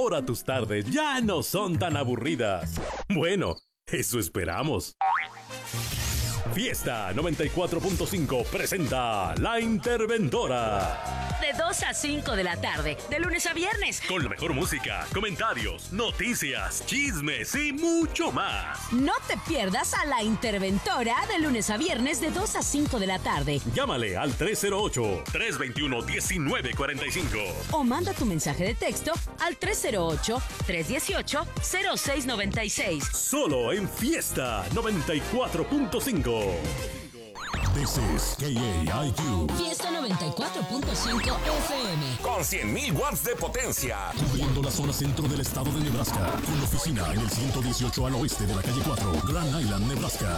Ahora tus tardes ya no son tan aburridas. Bueno, eso esperamos. Fiesta 94.5 presenta La Interventora. De 2 a 5 de la tarde, de lunes a viernes. Con la mejor música, comentarios, noticias, chismes y mucho más. No te pierdas a La Interventora de lunes a viernes de 2 a 5 de la tarde. Llámale al 308-321-1945. O manda tu mensaje de texto al 308-318-0696. Solo en Fiesta 94.5. This is KAIQ. Fiesta 94.5 FM. Con 100.000 watts de potencia. Cubriendo la zona centro del estado de Nebraska. Con oficina en el 118 al oeste de la calle 4, Grand Island, Nebraska.